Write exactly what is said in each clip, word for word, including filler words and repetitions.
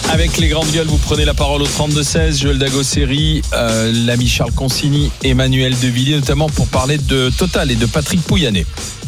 Avec les grandes gueules, vous prenez la parole au trente-deux seize. Joël Dagosseri, euh, l'ami Charles Consigny, Emmanuel Devilliers, notamment pour parler de Total et de Patrick Pouyanné.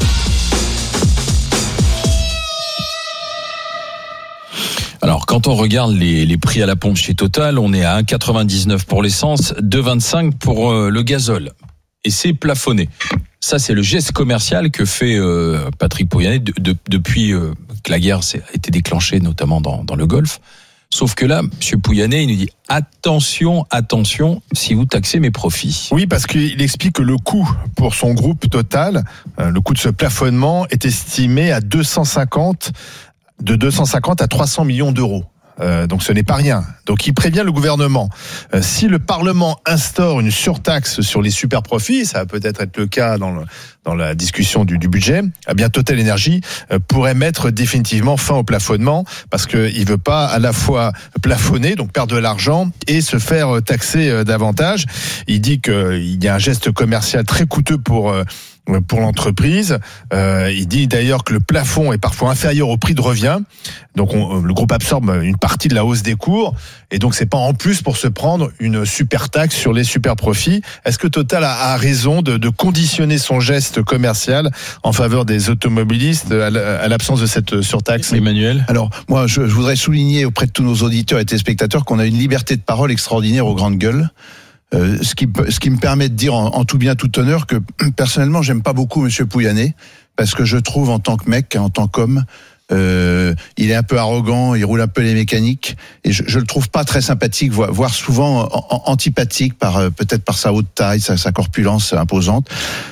Alors, quand on regarde les, les prix à la pompe chez Total, on est à un virgule quatre-vingt-dix-neuf pour l'essence, deux virgule vingt-cinq pour euh, le gazole. Et c'est plafonné. Ça, c'est le geste commercial que fait euh, Patrick Pouyanné de, de, depuis euh, que la guerre a été déclenchée, notamment dans, dans le Golfe. Sauf que là, M. Pouyanné, il nous dit attention, attention, si vous taxez mes profits. Oui, parce qu'il explique que le coût pour son groupe Total, euh, le coût de ce plafonnement est estimé à deux cent cinquante, de deux cent cinquante à trois cents millions d'euros. Euh, donc ce n'est pas rien. Donc il prévient le gouvernement. Euh, si le Parlement instaure une surtaxe sur les super profits, ça va peut-être être le cas dans, le, dans la discussion du, du budget, eh bien Total Energy euh, pourrait mettre définitivement fin au plafonnement parce qu'il ne veut pas à la fois plafonner, donc perdre de l'argent et se faire taxer euh, davantage. Il dit qu'il y a un geste commercial très coûteux pour... Euh, pour l'entreprise. Euh, il dit d'ailleurs que le plafond est parfois inférieur au prix de revient. Donc on, le groupe absorbe une partie de la hausse des cours et donc c'est pas en plus pour se prendre une super taxe sur les super profits. Est-ce que Total a, a raison de, de conditionner son geste commercial en faveur des automobilistes à l'absence de cette surtaxe? Emmanuel? Alors moi je, je voudrais souligner auprès de tous nos auditeurs et téléspectateurs qu'on a une liberté de parole extraordinaire aux grandes gueules. Euh, ce qui ce qui me permet de dire en, en tout bien tout honneur que personnellement j'aime pas beaucoup Monsieur Pouyanné parce que je trouve en tant que mec, en tant qu'homme, euh, il est un peu arrogant, il roule un peu les mécaniques et je, je le trouve pas très sympathique, voire, voire souvent en, en, antipathique par euh, peut-être par sa haute taille, sa, sa corpulence imposante.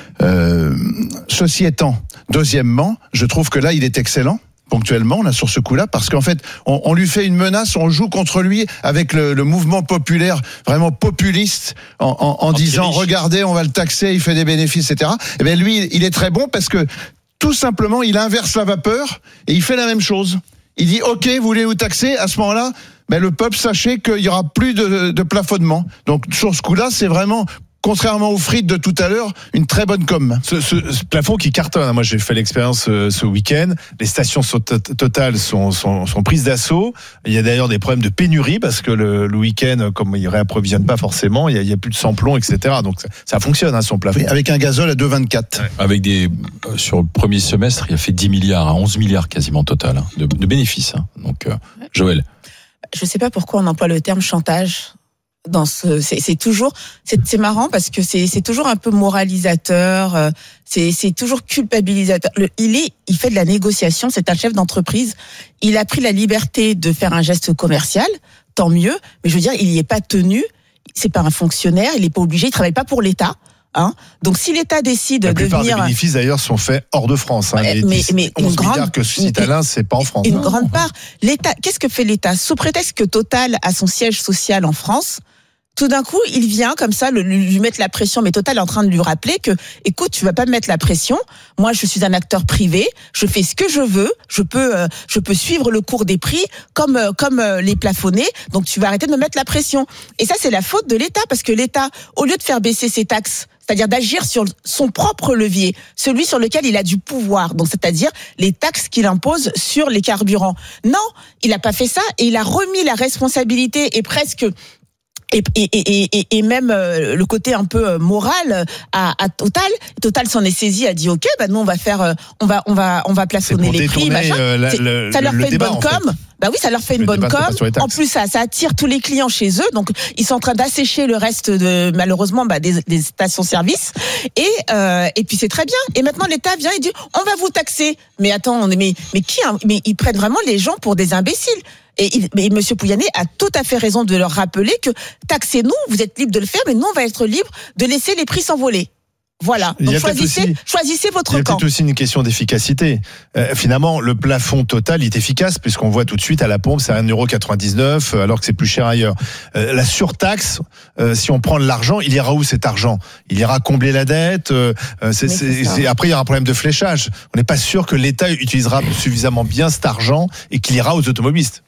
Euh, ceci étant, deuxièmement, je trouve que là il est excellent. Ponctuellement, là, sur ce coup-là, parce qu'en fait, on, on lui fait une menace, on joue contre lui avec le, le mouvement populaire, vraiment populiste, en, en, en disant, regardez, on va le taxer, il fait des bénéfices, et cetera. Et bien, lui, il est très bon parce que, tout simplement, il inverse la vapeur et il fait la même chose. Il dit, OK, vous voulez vous taxer? À ce moment-là, ben, le peuple, sachez qu'il y aura plus de, de plafonnement. Donc, sur ce coup-là, c'est vraiment... contrairement aux frites de tout à l'heure, une très bonne com. Ce, ce, ce plafond qui cartonne, moi j'ai fait l'expérience ce, ce week-end, les stations Total sont, sont, sont prises d'assaut, il y a d'ailleurs des problèmes de pénurie parce que le, le week-end, comme ils ne réapprovisionnent pas forcément, il n'y a, a plus de samplon, et cetera. Donc ça, ça fonctionne hein, son plafond. Oui, avec un gazole à deux virgule vingt-quatre. Ouais. Avec des, euh, sur le premier semestre, il a fait dix milliards, hein, onze milliards quasiment Total, hein, de, de bénéfices. Hein. Donc euh, Joël. Je ne sais pas pourquoi on emploie le terme chantage. Dans ce, c'est, c'est toujours, c'est, c'est marrant parce que c'est, c'est toujours un peu moralisateur, euh, c'est, c'est toujours culpabilisateur. Le, il est, il fait de la négociation, c'est un chef d'entreprise. Il a pris la liberté de faire un geste commercial, tant mieux. Mais je veux dire, il n'y est pas tenu. C'est pas un fonctionnaire, il n'est pas obligé, il travaille pas pour l'État. Hein. Donc si l'État décide la de venir, la plupart des bénéfices d'ailleurs sont faits hors de France. Hein. Mais, mais, mais onze une grande milliards que suscite Alain, c'est pas en France. Une hein. grande part. L'État, qu'est-ce que fait l'État? Sous prétexte que Total a son siège social en France. Tout d'un coup, il vient comme ça le, lui mettre la pression, mais Total est en train de lui rappeler que, écoute, tu vas pas me mettre la pression. Moi, je suis un acteur privé, je fais ce que je veux, je peux, euh, je peux suivre le cours des prix comme, euh, comme euh, les plafonner. Donc, tu vas arrêter de me mettre la pression. Et ça, c'est la faute de l'État, parce que l'État, au lieu de faire baisser ses taxes, c'est-à-dire d'agir sur son propre levier, celui sur lequel il a du pouvoir, donc c'est-à-dire les taxes qu'il impose sur les carburants. Non, il n'a pas fait ça et il a remis la responsabilité et presque Et, et, et, et, et même euh, le côté un peu moral à, à Total. Total s'en est saisi, a dit ok, bah nous on va faire, euh, on va, on va, on va plafonner les prix, machin. Euh, la, le, ça leur le fait une bonne com. En fait. Bah oui, ça leur fait une le bonne com. En plus, ça, ça attire tous les clients chez eux. Donc, ils sont en train d'assécher le reste de, malheureusement, bah, des, des stations-service. Et, euh, et puis c'est très bien. Et maintenant, l'État vient et dit, on va vous taxer. Mais attends, mais, mais qui, hein, mais ils prennent vraiment les gens pour des imbéciles. Et, il, et M. Pouyanné a tout à fait raison de leur rappeler que taxez-nous, vous êtes libres de le faire, mais nous, on va être libres de laisser les prix s'envoler. Voilà. Donc choisissez, aussi, choisissez votre camp. Il y a peut-être aussi une question d'efficacité. Euh, finalement, le plafond Total, il est efficace puisqu'on voit tout de suite à la pompe, c'est un euro quatre-vingt-dix-neuf alors que c'est plus cher ailleurs. Euh, la surtaxe, euh, si on prend de l'argent, il ira où cet argent? Il ira combler la dette. Euh, c'est, c'est, c'est, après, il y aura un problème de fléchage. On n'est pas sûr que l'État utilisera suffisamment bien cet argent et qu'il ira aux automobilistes.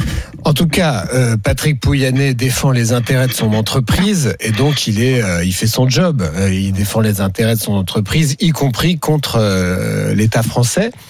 En tout cas, euh, Patrick Pouyanné défend les intérêts de son entreprise et donc il est, euh, il fait son job. Euh, il défend les intérêts de son entreprise, y compris contre euh, l'État français.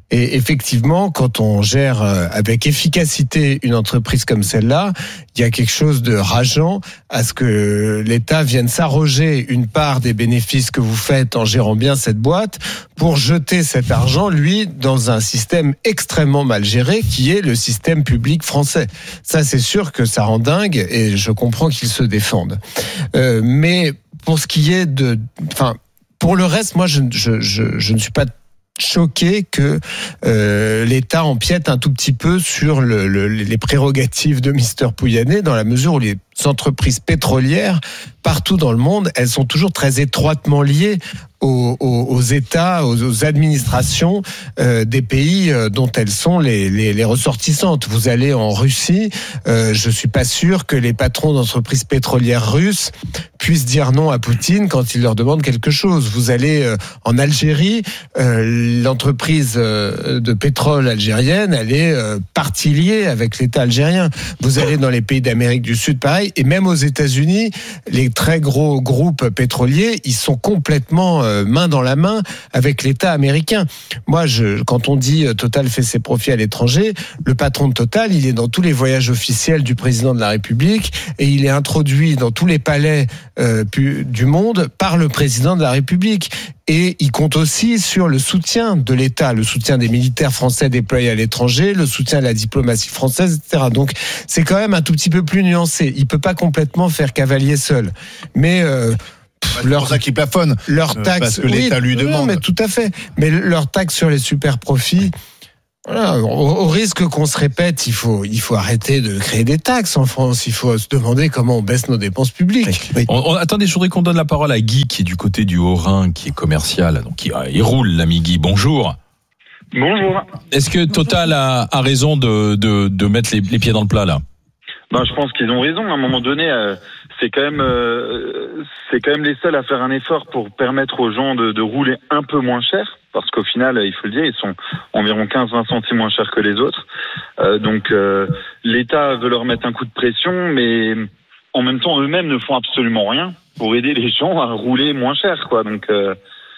Et effectivement, quand on gère avec efficacité une entreprise comme celle-là, il y a quelque chose de rageant à ce que l'État vienne s'arroger une part des bénéfices que vous faites en gérant bien cette boîte pour jeter cet argent, lui, dans un système extrêmement mal géré qui est le système public français. Ça, c'est sûr que ça rend dingue et je comprends qu'ils se défendent. Euh, mais pour ce qui est de... Enfin, pour le reste, moi, je, je, je, je ne suis pas choqué que euh, l'État empiète un tout petit peu sur le, le, les prérogatives de Mister Pouyanné, dans la mesure où les entreprises pétrolières, partout dans le monde, elles sont toujours très étroitement liées aux, aux, aux États, aux, aux administrations euh, des pays dont elles sont les, les, les ressortissantes. Vous allez en Russie, euh, je suis pas sûr que les patrons d'entreprises pétrolières russes puissent dire non à Poutine quand il leur demande quelque chose. Vous allez euh, en Algérie, euh, l'entreprise euh, de pétrole algérienne, elle est euh, partie liée avec l'État algérien. Vous allez dans les pays d'Amérique du Sud, pareil. Et même aux États-Unis, les très gros groupes pétroliers, ils sont complètement euh, main dans la main avec l'État américain. Moi, je, quand on dit euh, Total fait ses profits à l'étranger, le patron de Total, il est dans tous les voyages officiels du président de la République et il est introduit dans tous les palais euh, du monde par le président de la République. Et il compte aussi sur le soutien de l'État, le soutien des militaires français déployés à l'étranger, le soutien de la diplomatie française, et cetera. Donc, c'est quand même un tout petit peu plus nuancé. Il peut pas complètement faire cavalier seul. Mais euh, c'est leur, pour ça qu'ils plafonnent. Leur taxe, parce que l'État oui, lui demande. Non, mais tout à fait. Mais leur taxe sur les super profits. Voilà, au, au risque qu'on se répète, il faut, il faut arrêter de créer des taxes en France. Il faut se demander comment on baisse nos dépenses publiques. Oui. On, on, attendez, je voudrais qu'on donne la parole à Guy, qui est du côté du Haut-Rhin, qui est commercial. Donc, il, il roule, l'ami Guy. Bonjour. Bonjour. Est-ce que Total a, a raison de, de, de mettre les, les pieds dans le plat, là? Ben, je pense qu'ils ont raison. À un moment donné, euh, c'est quand même, euh, c'est quand même les seuls à faire un effort pour permettre aux gens de, de rouler un peu moins cher. Parce qu'au final, il faut le dire, ils sont environ quinze à vingt centimes moins chers que les autres. Euh, donc, euh, l'État veut leur mettre un coup de pression, mais en même temps, eux-mêmes ne font absolument rien pour aider les gens à rouler moins cher, quoi. Donc, euh...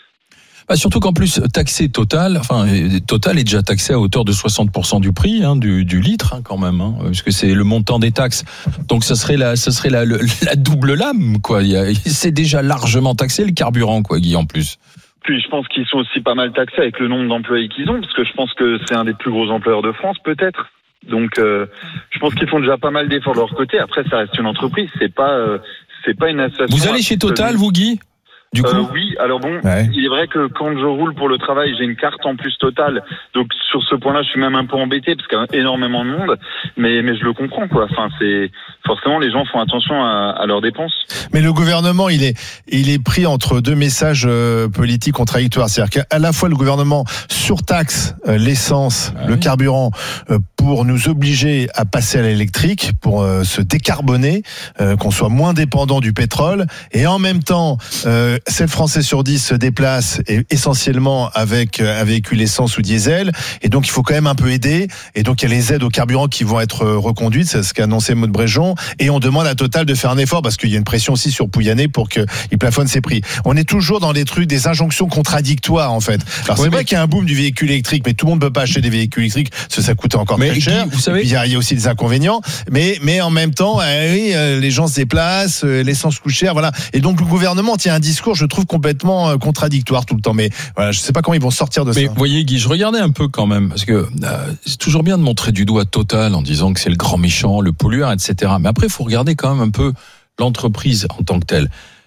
bah surtout qu'en plus, taxer Total, enfin, Total est déjà taxé à hauteur de soixante pour cent du prix, hein, du, du litre, hein, quand même, hein, parce que c'est le montant des taxes. Donc, ça serait la, ça serait la, la, la double lame, quoi. Il y a, c'est déjà largement taxé le carburant, quoi, Guy, en plus. Puis je pense qu'ils sont aussi pas mal taxés avec le nombre d'employés qu'ils ont, parce que je pense que c'est un des plus gros employeurs de France, peut-être. Donc, euh, je pense qu'ils font déjà pas mal d'efforts de leur côté. Après, ça reste une entreprise, c'est pas, euh, c'est pas une association. Vous allez chez Total, vous, Guy ? Du coup euh, oui, alors bon, ouais. Il est vrai que quand je roule pour le travail, j'ai une carte en plus Total. Donc sur ce point-là, je suis même un peu embêté parce qu'il y a énormément de monde, mais mais je le comprends, quoi. Enfin, c'est forcément les gens font attention à, à leurs dépenses. Mais le gouvernement, il est il est pris entre deux messages euh, politiques contradictoires. C'est-à-dire qu'à la fois le gouvernement surtaxe euh, l'essence, ah, le oui. carburant euh, pour nous obliger à passer à l'électrique, pour euh, se décarboner, euh, qu'on soit moins dépendant du pétrole, et en même temps euh, sept Français sur dix se déplacent et essentiellement avec un véhicule essence ou diesel, et donc il faut quand même un peu aider, et donc il y a les aides au carburant qui vont être reconduites, c'est ce qu'a annoncé Maud Bréjon, et on demande à Total de faire un effort parce qu'il y a une pression aussi sur Pouyanné pour qu'il plafonne ses prix. On est toujours dans des trucs, des injonctions contradictoires en fait. Alors c'est oui, vrai mais... qu'il y a un boom du véhicule électrique, mais tout le monde ne peut pas acheter des véhicules électriques parce que ça coûte encore mais très cher. Vous savez, il y, y a aussi des inconvénients, mais mais en même temps, euh, oui, euh, les gens se déplacent, euh, l'essence coûte cher, voilà. Et donc le gouvernement tient un discours, je trouve complètement contradictoire tout le temps, mais voilà, je sais pas comment ils vont sortir de mais ça. Vous voyez, Guy, je regardais un peu quand même, parce que euh, c'est toujours bien de montrer du doigt Total en disant que c'est le grand méchant, le pollueur, et cetera. Mais après, il faut regarder quand même un peu l'entreprise en tant que telle.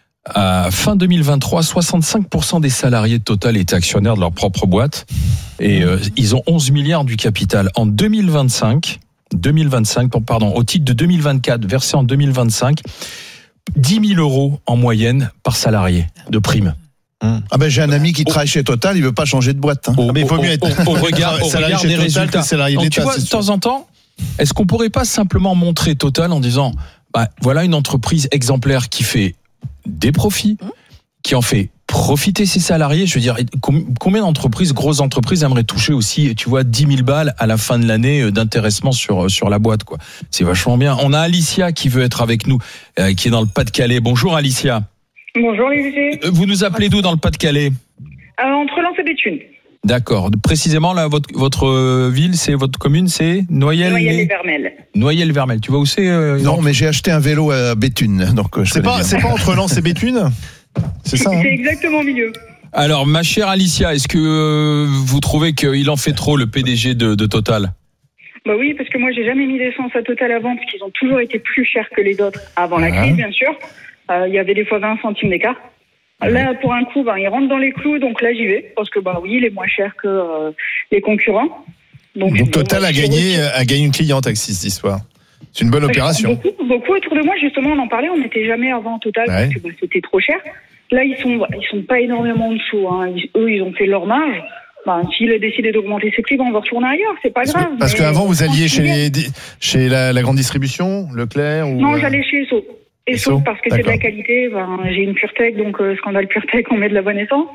À fin deux mille vingt-trois, soixante-cinq pour cent des salariés de Total étaient actionnaires de leur propre boîte, et euh, ils ont onze milliards du capital. En deux mille vingt-cinq, deux mille vingt-cinq, pardon, au titre de deux mille vingt-quatre, versé en deux mille vingt-cinq, dix mille euros en moyenne par salarié de prime. Ah ben j'ai un ami qui oh. travaille chez Total, il veut pas changer de boîte. Hein. Oh, mais il vaut mieux être au, au, au regard, au regard des résultats. Donc, tu vois, de temps en temps, est-ce qu'on pourrait pas simplement montrer Total en disant, bah voilà une entreprise exemplaire qui fait des profits, mmh. qui en fait profiter ses salariés. Je veux dire, combien d'entreprises, grosses entreprises, aimeraient toucher aussi, tu vois, dix mille balles à la fin de l'année d'intéressement sur sur la boîte, quoi. C'est vachement bien. On a Alicia qui veut être avec nous, euh, qui est dans le Pas-de-Calais. Bonjour Alicia. Bonjour Olivier. Vous nous appelez d'où dans le Pas-de-Calais ? euh, Entre Lens et Béthune. D'accord. Précisément, là, votre, votre ville, c'est votre commune, c'est Noyelles Noyelles-les-Vermelles. Noyelles-Vermelles. Tu vois où c'est euh, Non, mais j'ai acheté un vélo à Béthune. Donc, je C'est pas, connais bien. c'est pas entre Lens et Béthune? C'est ça, hein? C'est exactement au milieu. Alors, ma chère Alicia, est-ce que euh, vous trouvez qu'il en fait trop, le P D G de, de Total? Bah oui, parce que moi, j'ai jamais mis d'essence à Total avant, parce qu'ils ont toujours été plus chers que les autres avant la Ouais. crise, bien sûr. Euh, Il y avait des fois vingt centimes d'écart. Là, pour un coup, ben, il rentre dans les clous, donc là, j'y vais. Parce que, bah oui, il est moins cher que euh, les concurrents. Donc bon, Total moi, a je suis gagné, reçue. a gagné une cliente avec cette histoire. C'est une bonne opération. Beaucoup, beaucoup autour de moi, justement, on en parlait, on n'était jamais avant Total, Ouais. parce que bah, c'était trop cher. Là, ils sont, ils sont pas énormément en dessous. Hein. Ils- eux, ils ont fait leur marge. Bah, s'il a décidé d'augmenter ses prix, ben, on va retourner ailleurs, c'est pas Parce grave. que- Parce mais- qu'avant, vous alliez chez, Bien. les, chez la, la grande distribution, Leclerc ou... Non, euh, j'allais chez Esso. Esso, Esso, parce que c'est de la d'accord. qualité. Ben, j'ai une PureTech, donc euh, scandale PureTech, on met de la bonne essence.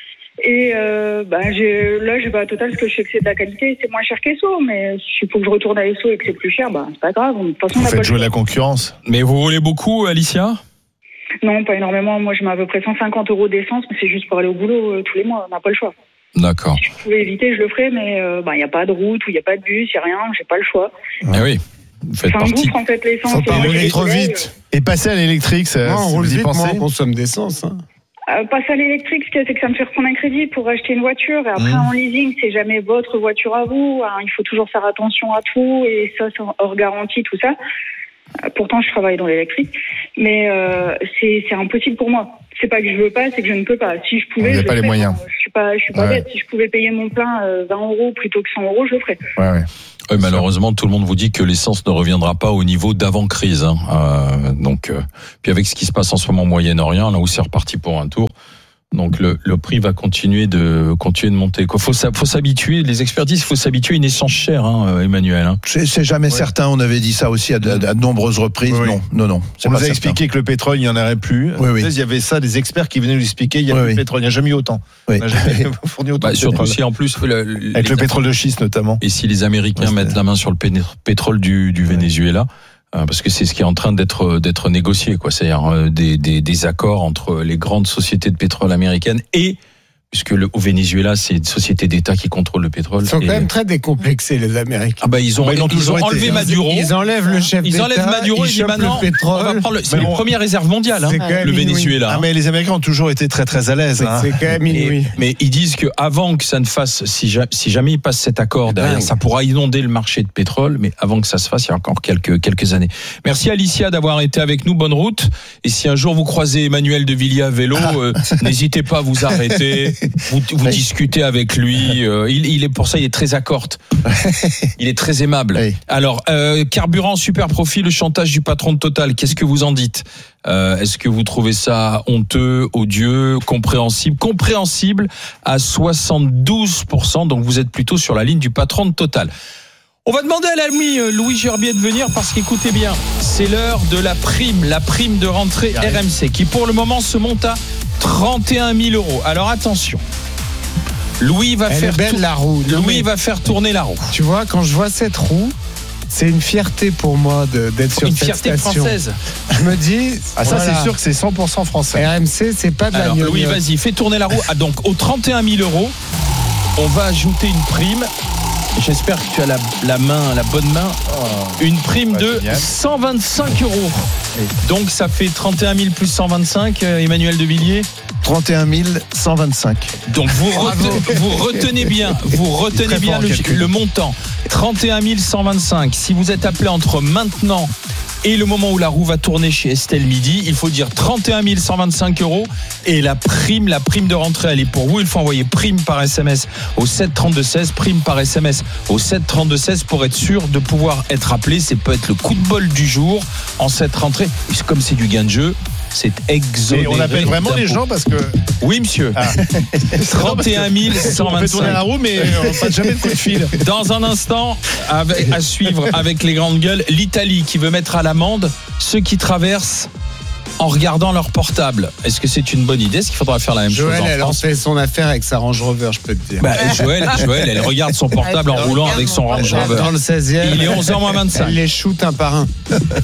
Et euh, ben, j'ai, là, je vais à Total parce que je sais que c'est de la qualité et c'est moins cher qu'Esso. Mais s'il faut que je retourne à Esso et que c'est plus cher, ben, c'est pas grave. De toute façon, on Vous n'a pas faites le jouer choix. la concurrence. Mais vous roulez beaucoup, Alicia? Non, pas énormément. Moi, je mets à peu près cent cinquante euros d'essence, mais c'est juste pour aller au boulot euh, tous les mois. On n'a pas le choix. D'accord. Si je pouvais éviter, je le ferais, mais il euh, ben, n'y a pas de route ou il n'y a pas de bus, il n'y a rien. J'ai pas le choix. Eh oui, vous faites C'est un partie. gouffre, en fait, l'essence. Faut pas Et moi, rouler j'ai trop des collègues, vite. Et passer à l'électrique, ça, Moi, on vous roule y vite, moi, pensez? on consomme d'essence. Hein. Euh, passer à l'électrique, ce qu'il y a, c'est que ça me fait reprendre un crédit pour acheter une voiture. Et après, Mmh. en leasing, c'est jamais votre voiture à vous. Hein, il faut toujours faire attention à tout. Et ça, c'est hors garantie, tout ça. Euh, pourtant, je travaille dans l'électrique. Mais euh, c'est, c'est impossible pour moi. C'est pas que je veux pas, c'est que je ne peux pas. Si je pouvais, Il y a je pas le les ferais. moyens. Hein. Je suis pas, je suis pas Ouais. bête. Si je pouvais payer mon plein euh, vingt euros plutôt que cent euros, je le ferais. Ouais, ouais. Oui, malheureusement, tout le monde vous dit que l'essence ne reviendra pas au niveau d'avant-crise. Hein. Euh, donc, euh, puis avec ce qui se passe en ce moment au Moyen-Orient, là où c'est reparti pour un tour, donc le, le prix va continuer de continuer de monter. Quoi, faut ça, faut s'habituer. Les experts disent, faut s'habituer à une essence chère, hein, Emmanuel. Hein. C'est, c'est jamais certain. On avait dit ça aussi à de, à de nombreuses reprises. Oui, oui. Non, non, non. C'est On pas nous a certain. expliqué que le pétrole, il n'y en aurait plus. Oui, oui. Il y avait ça, des experts qui venaient nous expliquer, il y a Oui, plus de oui. pétrole, il n'y a jamais eu autant. Oui. On n'a jamais fourni autant Bah, de surtout pétrole. si en plus le, Avec le pétrole de schiste notamment. et si les Américains Ouais, mettent c'est- la main sur le péné- pétrole du, du Venezuela, euh, parce que c'est ce qui est en train d'être d'être négocié, quoi. C'est-à-dire euh, des, des, des accords entre les grandes sociétés de pétrole américaines et puisque le, au Venezuela, c'est une société d'État qui contrôle le pétrole. Ils sont et- quand même très décomplexés, les Américains. Ah bah ils ont, Bah, ils l'ont ils toujours ont été. enlevé Ils- Maduro. Ils enlèvent le chef Ils d'État, enlèvent Maduro et ils ils disent chopent maintenant, le pétrole. on va prendre le, c'est Mais les on- premières réserves mondiales, hein, C'est quand même le inouï. Venezuela. Ah, mais les Américains ont toujours été très très à l'aise. hein. C'est quand même Et- inouï. mais ils disent que avant que ça ne fasse, si, ja- si jamais ils passent cet accord derrière, dingue. ça pourra inonder le marché de pétrole. Mais avant que ça se fasse, il y a encore quelques quelques années. Merci Alicia d'avoir été avec nous. Bonne route. Et si un jour vous croisez Emmanuel de Villiers à vélo, euh, n'hésitez pas à vous arrêter. Vous, vous Oui. discutez avec lui. Euh, il, il est pour ça, il est très accorte. Il est très aimable. Oui. Alors, euh, carburant super profit, le chantage du patron de Total. Qu'est-ce que vous en dites? Euh, Est-ce que vous trouvez ça honteux, odieux, compréhensible? Compréhensible à soixante-douze pour cent, donc vous êtes plutôt sur la ligne du patron de Total. On va demander à l'ami euh, Louis Gerbier de venir parce qu'écoutez bien, c'est l'heure de la prime, la prime de rentrée R M C qui pour le moment se monte à trente et un mille euros. Alors attention, Louis va Elle faire est belle, tour- la roue. Non, Louis mais va faire tourner la roue. Tu vois, quand je vois cette roue, c'est une fierté pour moi de, d'être sur Une cette fierté station. française. Je me dis, Ah, ça, voilà, c'est sûr que c'est cent pour cent français. R M C, c'est pas de la Alors gnognotte. Louis, vas-y, fais tourner la roue. Ah, donc, aux trente et un mille euros, on va ajouter une prime. J'espère que tu as la, la main, la bonne main. Une prime Ouais, de génial. cent vingt-cinq euros. Donc, ça fait trente et un mille plus cent vingt-cinq, euh, Emmanuel de Villiers. trente et un mille cent vingt-cinq. Donc, vous, rete- vous retenez bien, vous retenez Très bien fort en le, calcul. le montant. trente et un mille cent vingt-cinq. Si vous êtes appelé entre maintenant et le moment où la roue va tourner chez Estelle Midi, il faut dire trente et un mille cent vingt-cinq euros et la prime, la prime de rentrée, elle est pour vous. Il faut envoyer prime par S M S au sept trente-deux seize, prime par S M S au sept trente-deux seize pour être sûr de pouvoir être appelé. C'est peut être le coup de bol du jour en cette rentrée. Et comme c'est du gain de jeu, c'est exonéré. Et on appelle vraiment les d'impôts. gens parce que Oui, monsieur. Ah. trente et un mille cent on fait tourner la vingt-cinq. roue, mais on passe jamais de coup de fil. Dans un instant, avec- à suivre avec les grandes gueules, l'Italie qui veut mettre à l'amende ceux qui traversent en regardant leur portable. Est-ce que c'est une bonne idée? Est-ce qu'il faudra faire la même Joël, chose en elle en France? fait son affaire avec sa Range Rover, je peux te dire. Bah, Joël, Joël, elle regarde son portable en roulant avec son Range Rover. Dans le seizième, Il est onze heures moins vingt-cinq. elle les shoot un par un.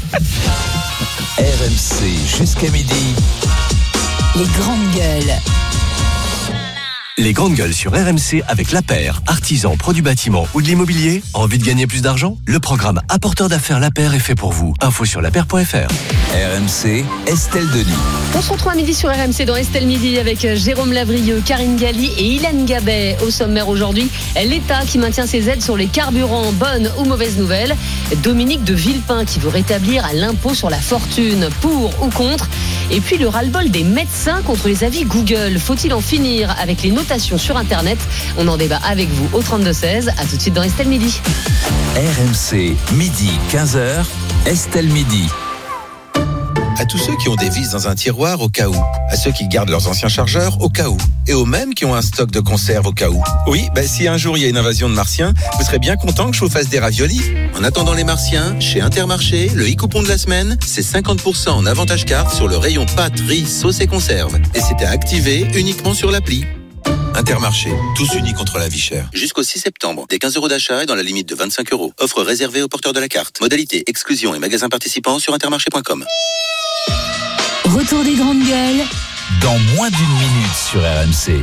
R M C jusqu'à midi. Les grandes gueules. Les grandes gueules sur R M C avec l'A P E R, artisan, pro du bâtiment ou de l'immobilier. Envie de gagner plus d'argent? Le programme Apporteur d'affaires l'A P E R est fait pour vous. Info sur la paire point f r. R M C, Estelle Denis. On se retrouve à midi sur R M C dans Estelle Midi avec Jérôme Lavrieux, Karine Galli et Ilan Gabet. Au sommaire aujourd'hui, l'État qui maintient ses aides sur les carburants. Bonne ou mauvaise nouvelle? Dominique de Villepin qui veut rétablir l'impôt sur la fortune. Pour ou contre? Et puis le ras-le-bol des médecins contre les avis Google. Faut-il en finir avec les notations sur Internet? On en débat avec vous au trente-deux seize. À tout de suite dans Estelle Midi. R M C, midi, quinze heures, Estelle Midi. À tous ceux qui ont des vis dans un tiroir au cas où, à ceux qui gardent leurs anciens chargeurs au cas où, et aux mêmes qui ont un stock de conserve au cas où. Oui, bah si un jour il y a une invasion de martiens, vous serez bien content que je vous fasse des raviolis. En attendant les martiens, chez Intermarché, le e-coupon de la semaine, c'est cinquante pour cent en avantage carte sur le rayon pâtes, riz, sauce et conserve. Et c'était activé uniquement sur l'appli. Intermarché, tous unis contre la vie chère. Jusqu'au six septembre, des quinze euros d'achat et dans la limite de vingt-cinq euros. Offre réservée aux porteurs de la carte. Modalité, exclusion et magasins participants sur intermarché point com. Retour des grandes gueules. Dans moins d'une minute sur R M C.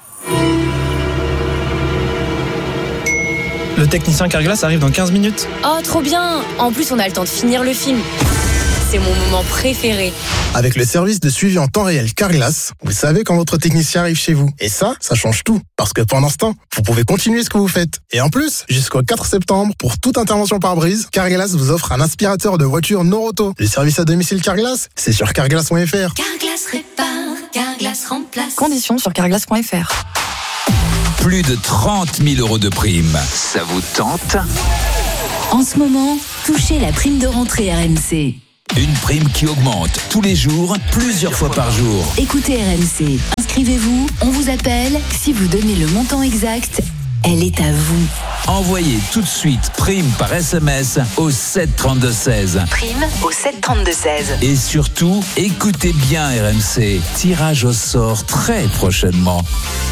Le technicien Carglass arrive dans quinze minutes. Oh, trop bien! En plus, on a le temps de finir le film. C'est mon moment préféré. Avec le service de suivi en temps réel Carglass, vous savez quand votre technicien arrive chez vous. Et ça, ça change tout. Parce que pendant ce temps, vous pouvez continuer ce que vous faites. Et en plus, jusqu'au quatre septembre, pour toute intervention par brise, Carglass vous offre un aspirateur de voiture Noroto. Le service à domicile Carglass, c'est sur carglass point f r. Carglass répare, Carglass remplace. Conditions sur carglass point f r. Plus de trente mille euros de prime. Ça vous tente? En ce moment, touchez la prime de rentrée R M C. Une prime qui augmente tous les jours, plusieurs fois par jour. Écoutez R M C. Inscrivez-vous, on vous appelle. Si vous donnez le montant exact, elle est à vous. Envoyez tout de suite prime par S M S au sept trente-deux seize. Prime au sept trente-deux seize. Et surtout, écoutez bien R M C. Tirage au sort très prochainement.